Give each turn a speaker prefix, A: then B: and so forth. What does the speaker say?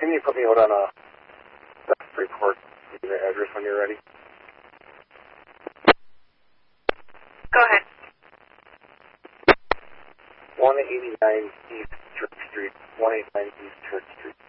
A: Can you put me out on a report? Give me the address when you're ready.
B: Go ahead.
A: 189 East Church Street. 189 East Church Street.